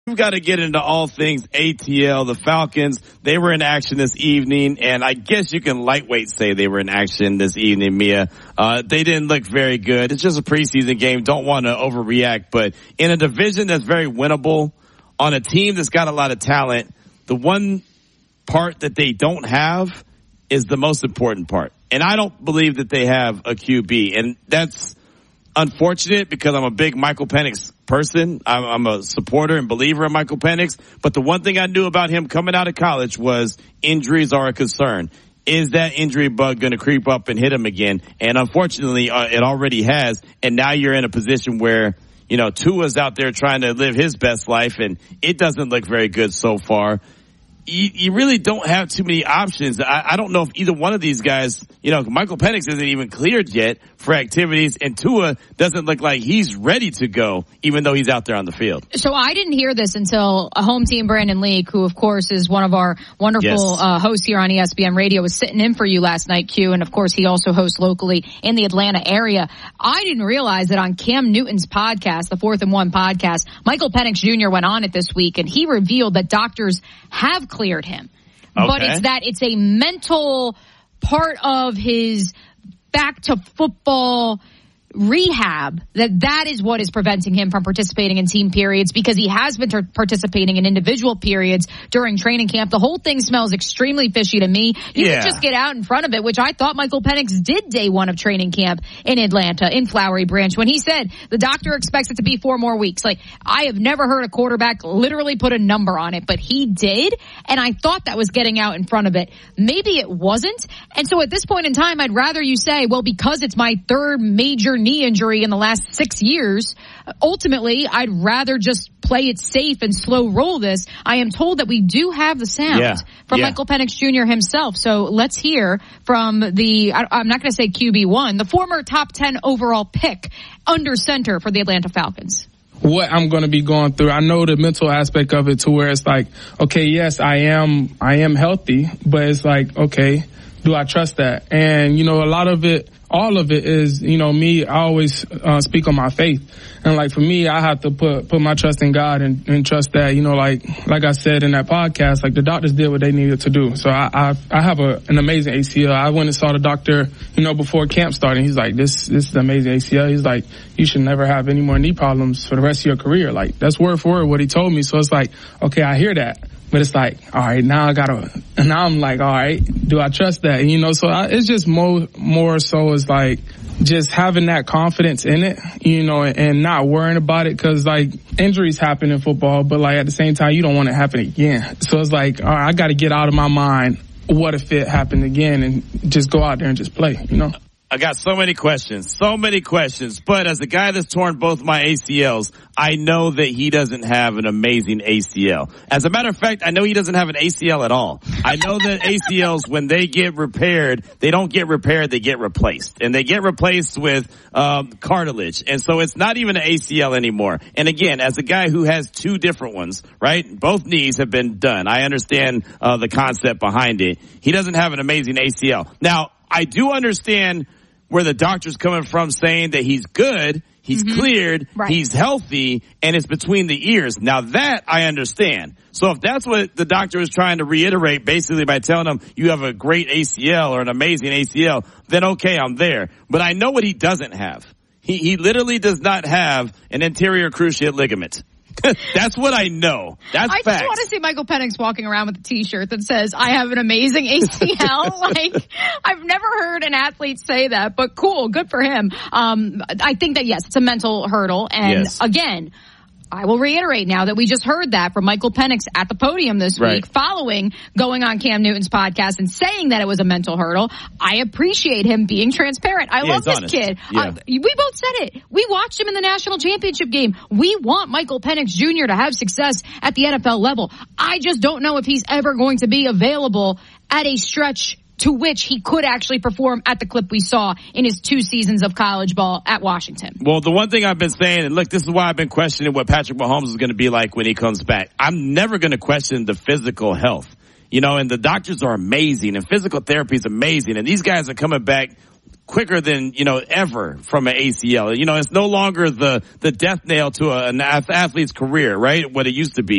We've got to get into all things ATL. The Falcons, they were in action this evening, and I guess you can lightweight say they were in action this evening, Mia. They didn't look very good. It's just a preseason game. Don't want to overreact, but in a division that's very winnable, on a team that's got a lot of talent, the one part that they don't have is the most important part. And I don't believe that they have a QB, and that's unfortunate because I'm a big Michael Penix person. I'm a supporter and believer in Michael Penix. But the one thing I knew about him coming out of college was injuries are a concern. Is that injury bug going to creep up and hit him again? And unfortunately, it already has. And now you're in a position where, you know, Tua's out there trying to live his best life, and it doesn't look very good so far. You really don't have too many options. I don't know if either one of these guys, you know, Michael Penix isn't even cleared yet for activities, and Tua doesn't look like he's ready to go, even though he's out there on the field. So I didn't hear this until a home team, Brandon Leak, who of course is one of our wonderful hosts here on ESPN Radio, was sitting in for you last night, Q, and of course he also hosts locally in the Atlanta area. I didn't realize that on Cam Newton's podcast, the 4th and 1 podcast, Michael Penix Jr. went on it this week, and he revealed that doctors have cleared him. Okay. But it's a mental part of his back to football rehab that is what is preventing him from participating in team periods, because he has been participating in individual periods during training camp. The whole thing smells extremely fishy to me. You can just get out in front of it, which I thought Michael Penix did day one of training camp in Atlanta, in Flowery Branch, when he said the doctor expects it to be 4 more weeks. Like, I have never heard a quarterback literally put a number on it, but he did, and I thought that was getting out in front of it. Maybe it wasn't, and so at this point in time, I'd rather you say, well, because it's my 3rd major knee injury in the last 6 years, ultimately, I'd rather just play it safe and slow roll this. I am told that we do have the sound from Michael Penix Jr. himself. So let's hear from I'm not going to say QB1, the former top 10 overall pick under center for the Atlanta Falcons. What I'm going to be going through. I know the mental aspect of it, to where it's like, okay, yes, I am healthy, but it's like, okay, do I trust that? And, you know, all of it is, you know, me, I always speak on my faith. And like, for me, I have to put my trust in God and trust that, you know, like I said in that podcast, like, the doctors did what they needed to do. So I have an amazing ACL. I went and saw the doctor, you know, before camp started. He's like, this is an amazing ACL. He's like, you should never have any more knee problems for the rest of your career. Like, that's word for word what he told me. So it's like, okay, I hear that. But it's like, all right, now I'm like, all right, do I trust that? And, you know, so it's just more so is like just having that confidence in it, you know, and not worrying about it, because like injuries happen in football, but like at the same time, you don't want it to happen again. So it's like, all right, I got to get out of my mind, what if it happened again, and just go out there and just play, you know? I got so many questions, but as a guy that's torn both my ACLs, I know that he doesn't have an amazing ACL. As a matter of fact, I know he doesn't have an ACL at all. I know that ACLs, when they get repaired, they don't get repaired, they get replaced. And they get replaced with cartilage. And so it's not even an ACL anymore. And again, as a guy who has 2 different ones, right? Both knees have been done. I understand the concept behind it. He doesn't have an amazing ACL. Now, I do understand where the doctor's coming from, saying that he's good, he's cleared, he's healthy, and it's between the ears. Now that I understand. So if that's what the doctor is trying to reiterate, basically by telling him you have a great ACL or an amazing ACL, then okay, I'm there. But I know what he doesn't have. He literally does not have an anterior cruciate ligament. That's what I know. That's facts. I just want to see Michael Penix walking around with a T-shirt that says, I have an amazing ACL. Like, I've never heard an athlete say that, but cool. Good for him. I think that, yes, it's a mental hurdle. And again, I will reiterate now that we just heard that from Michael Penix at the podium this week, following going on Cam Newton's podcast and saying that it was a mental hurdle. I appreciate him being transparent. I love this kid. We both said it. We watched him in the national championship game. We want Michael Penix Jr. to have success at the NFL level. I just don't know if he's ever going to be available at a stretch to which he could actually perform at the clip we saw in his 2 seasons of college ball at Washington. Well, the one thing I've been saying, and look, this is why I've been questioning what Patrick Mahomes is going to be like when he comes back. I'm never going to question the physical health. You know, and the doctors are amazing, and physical therapy is amazing, and these guys are coming back quicker than, you know, ever from an ACL. You know, it's no longer the death nail to an athlete's career, right? What it used to be.